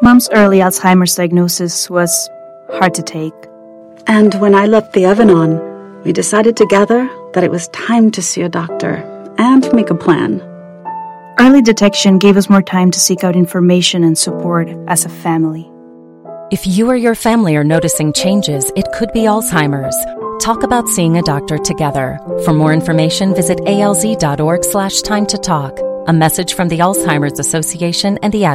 Mom's early Alzheimer's diagnosis was hard to take. And when I left the oven on, we decided together that it was time to see a doctor and make a plan. Early detection gave us more time to seek out information and support as a family. If you or your family are noticing changes, it could be Alzheimer's. Talk about seeing a doctor together. For more information, visit alz.org/time to talk. A message from the Alzheimer's Association and the